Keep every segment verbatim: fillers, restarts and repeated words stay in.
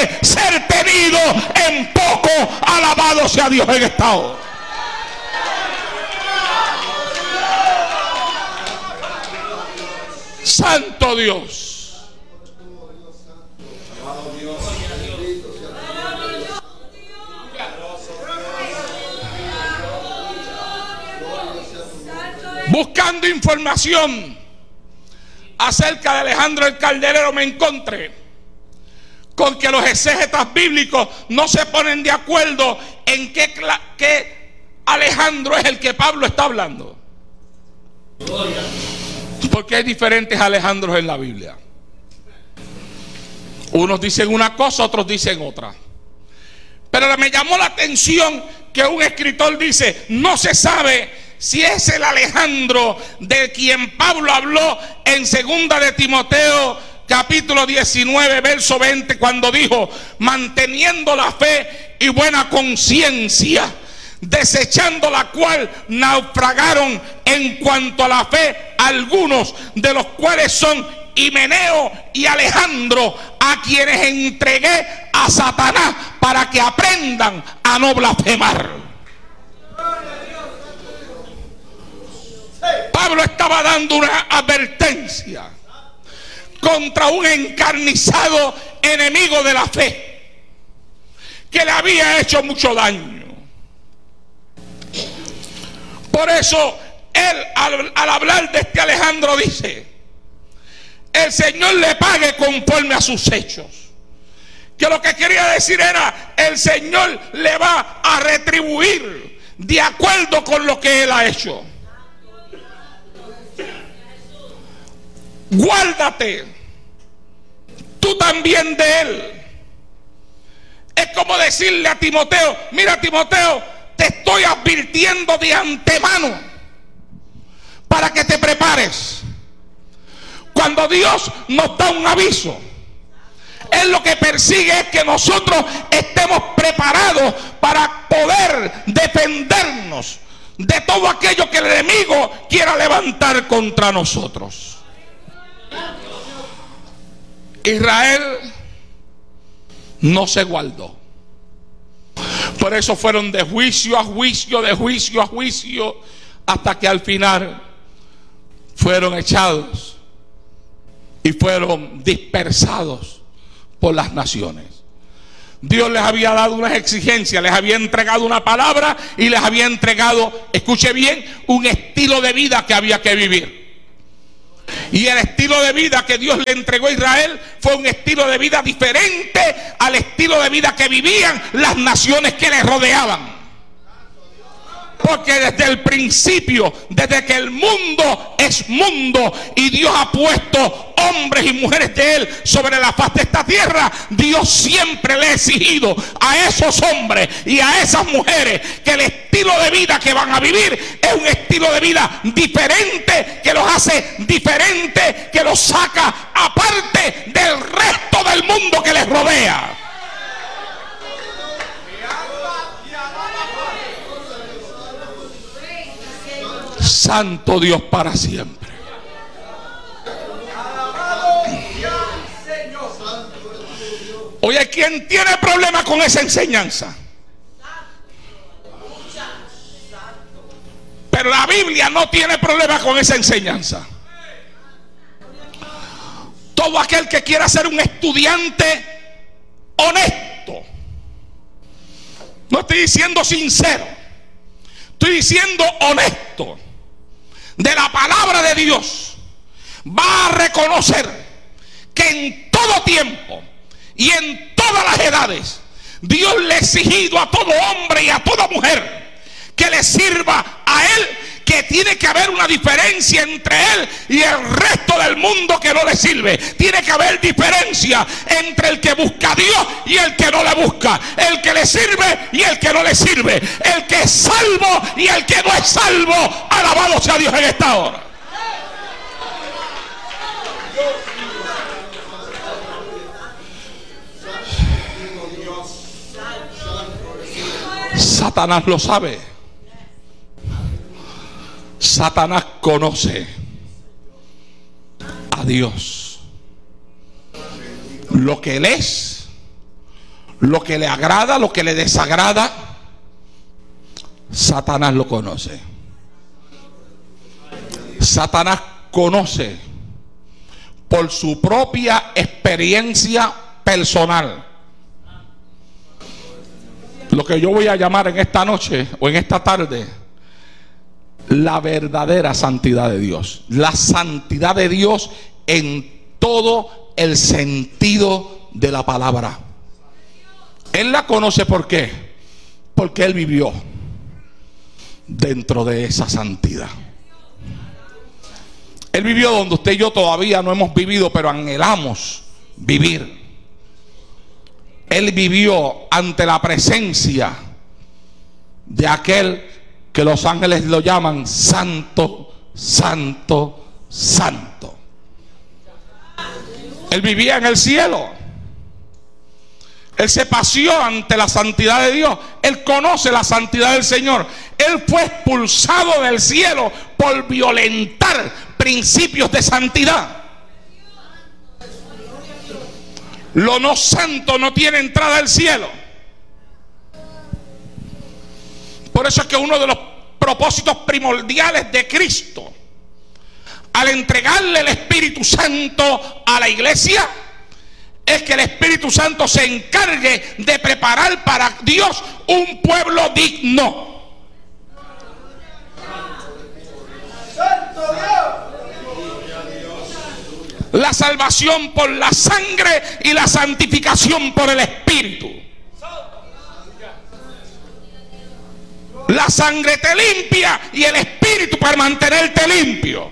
puede ser tenido en poco. Alabado sea Dios en esta hora. Santo Dios. Buscando información acerca de Alejandro el Calderero, me encontré con que los exégetas bíblicos no se ponen de acuerdo en qué, qué Alejandro es el que Pablo está hablando. Porque hay diferentes Alejandros en la Biblia. Unos dicen una cosa, otros dicen otra. Pero me llamó la atención que un escritor dice: no se sabe si es el Alejandro de quien Pablo habló en segunda de Timoteo capítulo diecinueve verso veinte, cuando dijo: manteniendo la fe y buena conciencia, desechando la cual naufragaron en cuanto a la fe algunos, de los cuales son Himeneo y Alejandro, a quienes entregué a Satanás para que aprendan a no blasfemar. Pablo estaba dando una advertencia contra un encarnizado enemigo de la fe que le había hecho mucho daño. Por eso él, al, al hablar de este Alejandro, dice: el Señor le pague conforme a sus hechos. Que lo que quería decir era: el Señor le va a retribuir de acuerdo con lo que él ha hecho. Guárdate tú también de él. Es como decirle a Timoteo: mira, Timoteo, te estoy advirtiendo de antemano para que te prepares. Cuando Dios nos da un aviso, Él lo que persigue es que nosotros estemos preparados para poder defendernos de todo aquello que el enemigo quiera levantar contra nosotros. Israel no se guardó. Por eso fueron de juicio a juicio, de juicio a juicio, hasta que al final fueron echados y fueron dispersados por las naciones. Dios les había dado unas exigencias, les había entregado una palabra y les había entregado, escuche bien, un estilo de vida que había que vivir. Y el estilo de vida que Dios le entregó a Israel fue un estilo de vida diferente al estilo de vida que vivían las naciones que les rodeaban. Porque desde el principio, desde que el mundo es mundo y Dios ha puesto hombres y mujeres de él sobre la faz de esta tierra, Dios siempre le ha exigido a esos hombres y a esas mujeres que el estilo de vida que van a vivir es un estilo de vida diferente, que los hace diferente, que los saca aparte del resto del mundo que les rodea. Santo Dios para siempre. Oye, ¿quién tiene problema con esa enseñanza? Pero la Biblia no tiene problema con esa enseñanza. Todo aquel que quiera ser un estudiante honesto, no estoy diciendo sincero, estoy diciendo honesto, de la palabra de Dios, va a reconocer que en todo tiempo y en todas las edades Dios le ha exigido a todo hombre y a toda mujer que le sirva a él, que tiene que haber una diferencia entre él y el resto del mundo que no le sirve. Tiene que haber diferencia entre el que busca a Dios y el que no le busca, el que le sirve y el que no le sirve, el que es salvo y el que no es salvo. Alabado sea Dios en esta hora. Satanás lo sabe. Satanás conoce a Dios, lo que él es, Lo que le agrada, lo que le desagrada, Satanás lo conoce. Satanás conoce por su propia experiencia personal lo que yo voy a llamar en esta noche o en esta tarde la verdadera santidad de Dios. La santidad de Dios en todo el sentido de la palabra. Él la conoce, ¿por qué? Porque él vivió dentro de esa santidad. Él vivió donde usted y yo todavía no hemos vivido, pero anhelamos vivir. Él vivió ante la presencia de aquel que los ángeles lo llaman santo, santo, santo. Él vivía en el cielo. Él se paseó ante la santidad de Dios. Él conoce la santidad del Señor. Él fue expulsado del cielo por violentar principios de santidad. Lo no santo no tiene entrada al cielo. Por eso es que uno de los propósitos primordiales de Cristo, al entregarle el Espíritu Santo a la iglesia, es que el Espíritu Santo se encargue de preparar para Dios un pueblo digno. ¡Santo Dios! La salvación por la sangre y la santificación por el Espíritu. La sangre te limpia y el Espíritu para mantenerte limpio.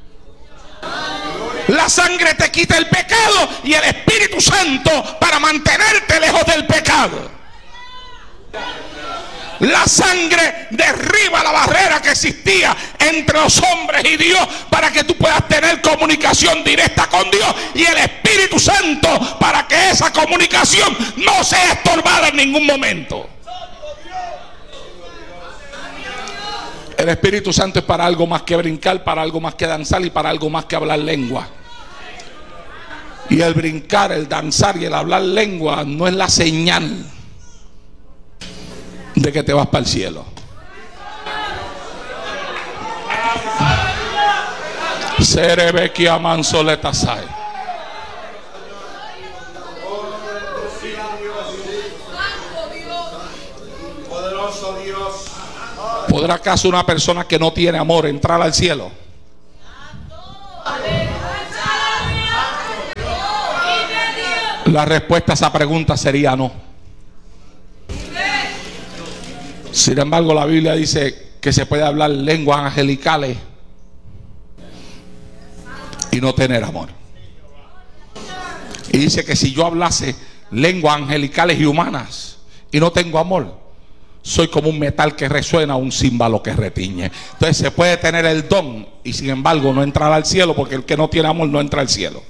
La sangre te quita el pecado y el Espíritu Santo para mantenerte lejos del pecado. La sangre derriba la barrera que existía entre los hombres y Dios para que tú puedas tener comunicación directa con Dios, y el Espíritu Santo para que esa comunicación no sea estorbada en ningún momento. El Espíritu Santo es para algo más que brincar, para algo más que danzar y para algo más que hablar lengua. Y el brincar, el danzar y el hablar lengua no es la señal de que te vas para el cielo. Serebekia mansoletasai. ¿Podrá acaso una persona que no tiene amor entrar al cielo? La respuesta a esa pregunta sería no. Sin embargo, la Biblia dice que se puede hablar lenguas angelicales y no tener amor. Y dice que si yo hablase lenguas angelicales y humanas y no tengo amor, soy como un metal que resuena, un címbalo que retiñe. Entonces se puede tener el don y sin embargo no entrar al cielo, porque el que no tiene amor no entra al cielo.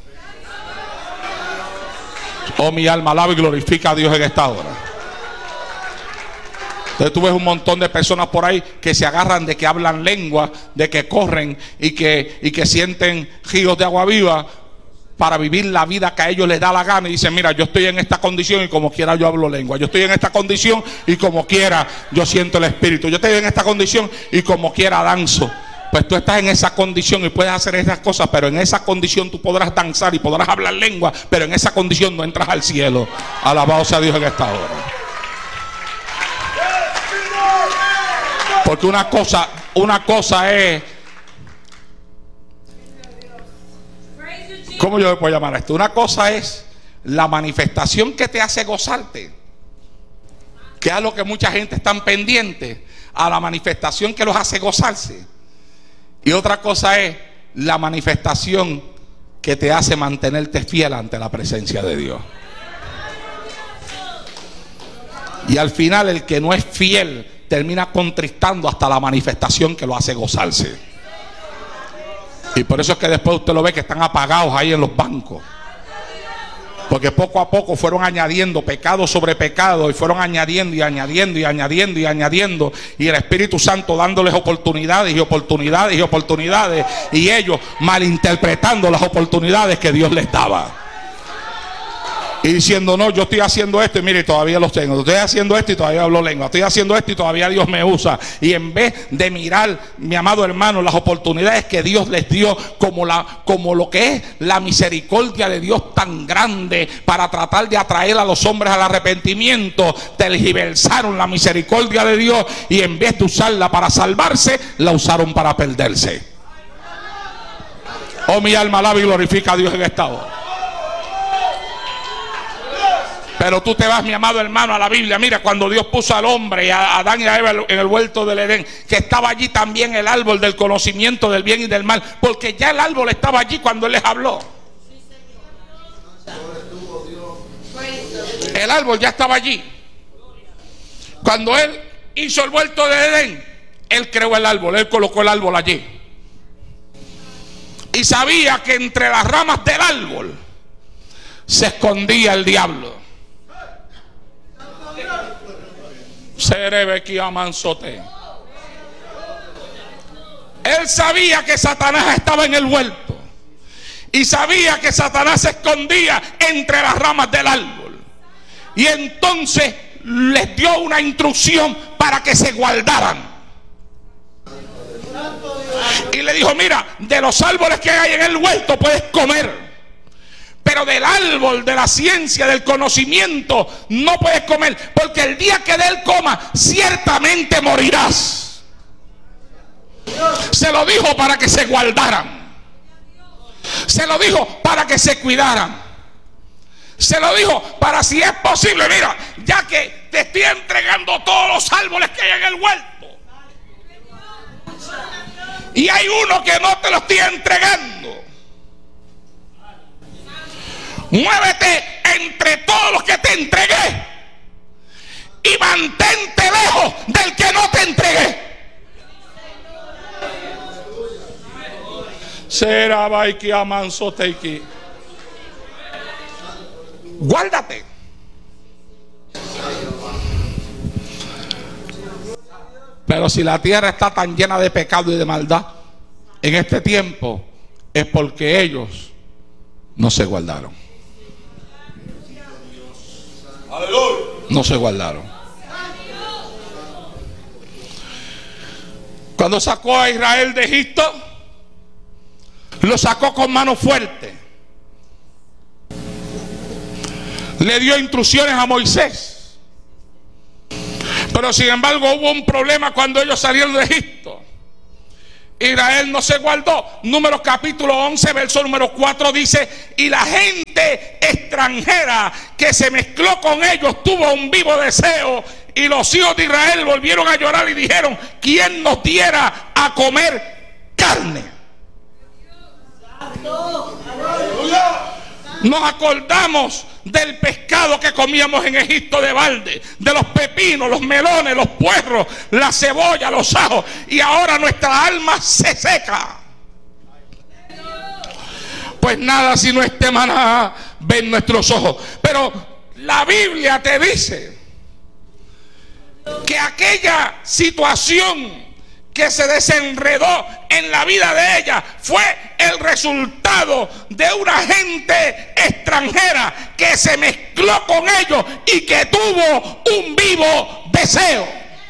Oh, mi alma alaba y glorifica a Dios en esta hora. Entonces tú ves un montón de personas por ahí que se agarran de que hablan lengua, de que corren y que, y que sienten ríos de agua viva para vivir la vida que a ellos les da la gana. Y dicen: mira, yo estoy en esta condición y como quiera yo hablo lengua. Yo estoy en esta condición y como quiera yo siento el Espíritu. Yo estoy en esta condición y como quiera danzo. Pues tú estás en esa condición y puedes hacer esas cosas, pero en esa condición tú podrás danzar y podrás hablar lengua, pero en esa condición no entras al cielo. Alabado sea Dios en esta hora. Porque una cosa, una cosa es, ¿cómo yo le puedo llamar a esto? Una cosa es la manifestación que te hace gozarte, que es a lo que mucha gente está pendiente, a la manifestación que los hace gozarse. Y otra cosa es la manifestación que te hace mantenerte fiel ante la presencia de Dios. Y al final el que no es fiel termina contristando hasta la manifestación que lo hace gozarse. Y por eso es que después usted lo ve que están apagados ahí en los bancos. Porque poco a poco fueron añadiendo pecado sobre pecado, y fueron añadiendo y añadiendo y añadiendo y añadiendo, y el Espíritu Santo dándoles oportunidades y oportunidades y oportunidades, y ellos malinterpretando las oportunidades que Dios les daba. Y diciendo, no, yo estoy haciendo esto y mire, todavía los tengo. Estoy haciendo esto y todavía hablo lengua. Estoy haciendo esto y todavía Dios me usa. Y en vez de mirar, mi amado hermano, las oportunidades que Dios les dio como, la, como lo que es la misericordia de Dios tan grande para tratar de atraer a los hombres al arrepentimiento, tergiversaron la misericordia de Dios y en vez de usarla para salvarse, la usaron para perderse. Oh, mi alma alaba y glorifica a Dios en esta hora. Pero tú te vas, mi amado hermano, a la Biblia. Mira, cuando Dios puso al hombre, a Adán y a Eva en el huerto del Edén, que estaba allí también el árbol del conocimiento del bien y del mal, porque ya el árbol estaba allí cuando Él les habló. El árbol ya estaba allí. Cuando Él hizo el huerto del Edén, Él creó el árbol, Él colocó el árbol allí. Y sabía que entre las ramas del árbol se escondía el diablo. Él sabía que Satanás estaba en el huerto y sabía que Satanás se escondía entre las ramas del árbol, y entonces les dio una instrucción para que se guardaran y le dijo, mira, de los árboles que hay en el huerto puedes comer, pero del árbol de la ciencia, del conocimiento, no puedes comer, porque el día que de él comas, ciertamente morirás. Se lo dijo para que se guardaran. Se lo dijo para que se cuidaran. Se lo dijo para, si es posible, mira, ya que te estoy entregando todos los árboles que hay en el huerto, y hay uno que no te lo estoy entregando, muévete entre todos los que te entregué y mantente lejos del que no te entregué. Será baiki amanso teiki. Guárdate. Pero si la tierra está tan llena de pecado y de maldad en este tiempo, es porque ellos no se guardaron. No se guardaron. Cuando sacó a Israel de Egipto, lo sacó con mano fuerte. Le dio instrucciones a Moisés. Pero sin embargo hubo un problema cuando ellos salieron de Egipto. Israel no se guardó. Números capítulo once, verso número cuatro dice: y la gente extranjera que se mezcló con ellos tuvo un vivo deseo, y los hijos de Israel volvieron a llorar y dijeron: ¿quién nos diera a comer carne? Nos acordamos del pescado que comíamos en Egipto de balde, de los pepinos, los melones, los puerros, la cebolla, los ajos, y ahora nuestra alma se seca. Pues nada, si no este maná ven nuestros ojos. Pero la Biblia te dice que aquella situación que se desenredó en la vida de ella fue el resultado de una gente extranjera que se mezcló con ellos y que tuvo un vivo deseo.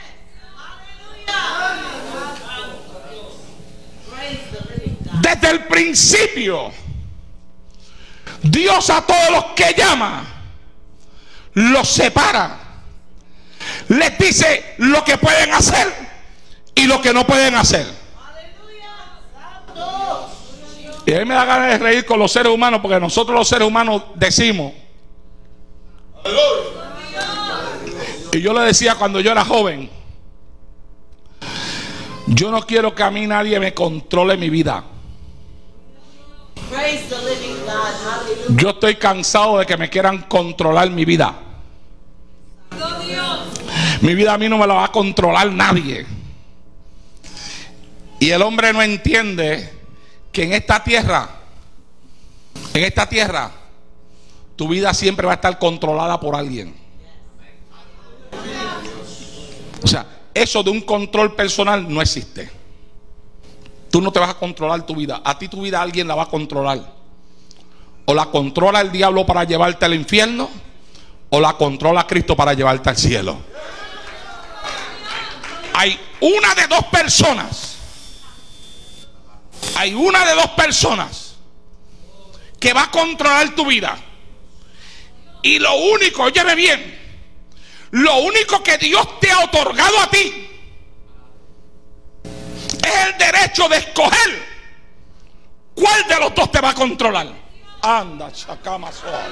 Desde el principio, Dios a todos los que llama los separa, les dice lo que pueden hacer y lo que no pueden hacer. Y a mí me da ganas de reír con los seres humanos, porque nosotros los seres humanos decimos, y yo le decía cuando yo era joven, yo no quiero que a mí nadie me controle mi vida. Yo estoy cansado de que me quieran controlar mi vida. Mi vida a mí no me la va a controlar nadie. Y el hombre no entiende que en esta tierra, en esta tierra, tu vida siempre va a estar controlada por alguien. O sea, eso de un control personal no existe. Tú no te vas a controlar tu vida. A ti tu vida alguien la va a controlar. O la controla el diablo para llevarte al infierno, o la controla Cristo para llevarte al cielo. Hay una de dos personas. Hay una de dos personas que va a controlar tu vida. Y lo único, óyeme bien, lo único que Dios te ha otorgado a ti es el derecho de escoger cuál de los dos te va a controlar. Anda, chacama sola.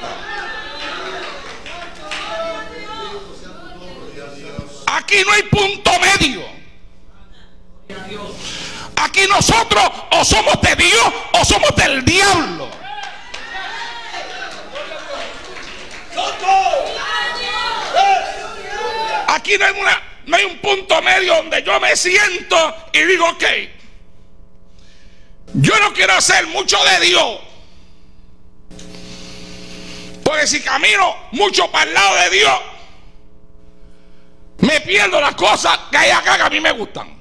Aquí no hay punto medio. Aquí nosotros o somos de Dios o somos del diablo. Aquí no hay, una, no hay un punto medio donde yo me siento y digo, ok, yo no quiero hacer mucho de Dios, porque si camino mucho para el lado de Dios, me pierdo las cosas que hay acá que a mí me gustan.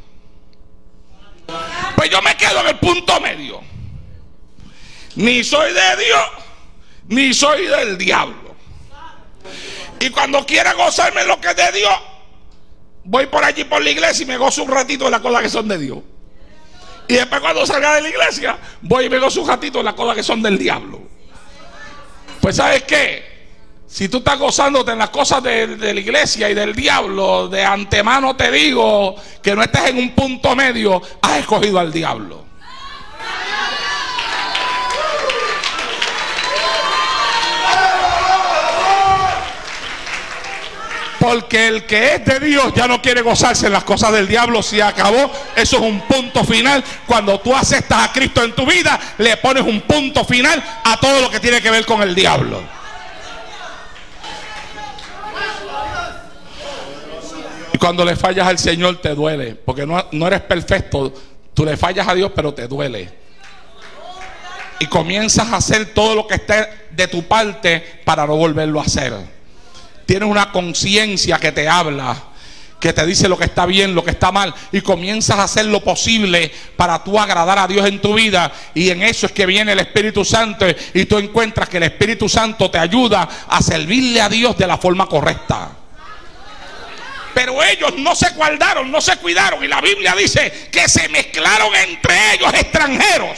Pues yo me quedo en el punto medio. Ni soy de Dios, ni soy del diablo. Y cuando quiera gozarme lo que es de Dios, voy por allí por la iglesia y me gozo un ratito de las cosas que son de Dios. Y después cuando salga de la iglesia, voy y me gozo un ratito de las cosas que son del diablo. Pues ¿sabes qué? Si tú estás gozándote en las cosas de, de la iglesia y del diablo, de antemano te digo que no estés en un punto medio, has escogido al diablo. Porque el que es de Dios ya no quiere gozarse en las cosas del diablo. Se acabó. Eso es un punto final. Cuando tú aceptas a Cristo en tu vida, le pones un punto final a todo lo que tiene que ver con el diablo. Y cuando le fallas al Señor te duele, porque no, no eres perfecto. Tú le fallas a Dios, pero te duele. Y comienzas a hacer todo lo que esté de tu parte para no volverlo a hacer. Tienes una conciencia que te habla, que te dice lo que está bien, lo que está mal, y comienzas a hacer lo posible para tú agradar a Dios en tu vida. Y en eso es que viene el Espíritu Santo, y tú encuentras que el Espíritu Santo te ayuda a servirle a Dios de la forma correcta. Pero ellos no se guardaron, no se cuidaron, y la Biblia dice que se mezclaron entre ellos extranjeros.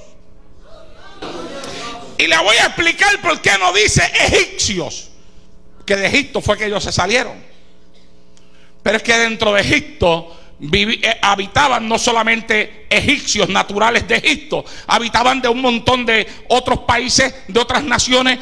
Y le voy a explicar por qué no dice egipcios, que de Egipto fue que ellos se salieron. Pero es que dentro de Egipto vivi, eh, habitaban no solamente egipcios naturales de Egipto, habitaban de un montón de otros países, de otras naciones